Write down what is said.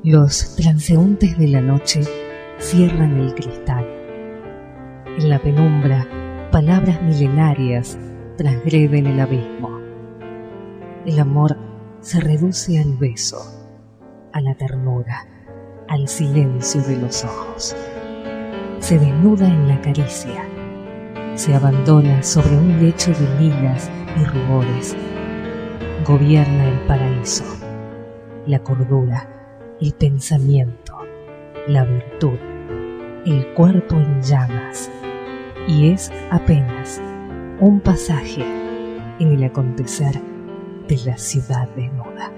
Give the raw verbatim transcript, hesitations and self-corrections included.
Los transeúntes de la noche cierran el cristal. En la penumbra, palabras milenarias transgreden el abismo. El amor se reduce al beso, a la ternura, al silencio de los ojos. Se desnuda en la caricia, se abandona sobre un lecho de lilas y rubores. Gobierna el paraíso, la cordura, el pensamiento, la virtud, el cuerpo en llamas, y es apenas un pasaje en el acontecer de la ciudad desnuda.